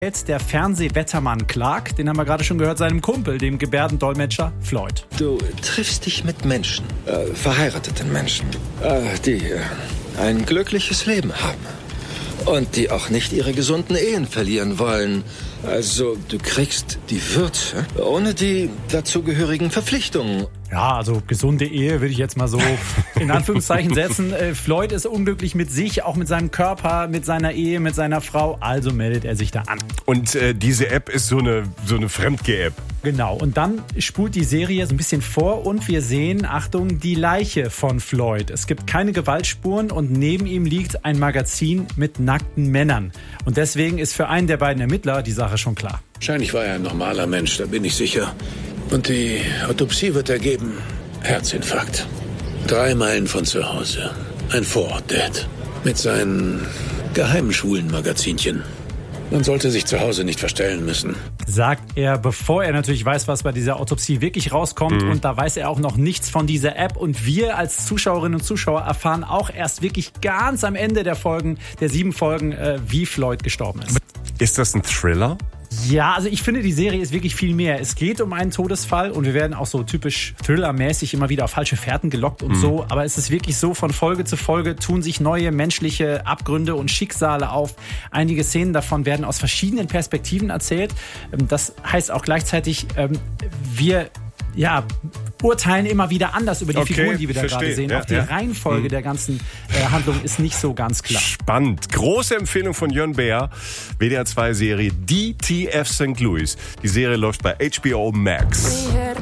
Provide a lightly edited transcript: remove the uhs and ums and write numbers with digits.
Der Fernsehwettermann Clark, den haben wir gerade schon gehört, seinem Kumpel, dem Gebärdendolmetscher Floyd. Du triffst dich mit Menschen, verheirateten Menschen, die ein glückliches Leben haben und die auch nicht ihre gesunden Ehen verlieren wollen. Also du kriegst die Würze ohne die dazugehörigen Verpflichtungen. Ja, also gesunde Ehe würde ich jetzt mal so in Anführungszeichen setzen. Floyd ist unglücklich mit sich, auch mit seinem Körper, mit seiner Ehe, mit seiner Frau. Also meldet er sich da an. Und diese App ist so eine Fremdgeh-App. Genau, und dann spult die Serie so ein bisschen vor und wir sehen, Achtung, die Leiche von Floyd. Es gibt keine Gewaltspuren und neben ihm liegt ein Magazin mit nackten Männern. Und deswegen ist für einen der beiden Ermittler die Sache schon klar. Wahrscheinlich war er ein normaler Mensch, da bin ich sicher. Und die Autopsie wird ergeben, Herzinfarkt. 3 Meilen von zu Hause. Ein Vorort-Dad. Mit seinen geheimen schwulen Magazinchen. Man sollte sich zu Hause nicht verstellen müssen. Sagt er, bevor er natürlich weiß, was bei dieser Autopsie wirklich rauskommt. Und da weiß er auch noch nichts von dieser App. Und wir als Zuschauerinnen und Zuschauer erfahren auch erst wirklich ganz am Ende der 7 Folgen, wie Floyd gestorben ist. Ist das ein Thriller? Ja, also ich finde, die Serie ist wirklich viel mehr. Es geht um einen Todesfall und wir werden auch so typisch Thriller-mäßig immer wieder auf falsche Fährten gelockt und so. Aber es ist wirklich so, von Folge zu Folge tun sich neue menschliche Abgründe und Schicksale auf. Einige Szenen davon werden aus verschiedenen Perspektiven erzählt. Das heißt auch gleichzeitig, wir urteilen immer wieder anders über die Figuren, die wir da gerade sehen. Auch die Reihenfolge der ganzen Handlung ist nicht so ganz klar. Spannend. Große Empfehlung von Jörn Beer. WDR 2 Serie DTF St. Louis. Die Serie läuft bei HBO Max.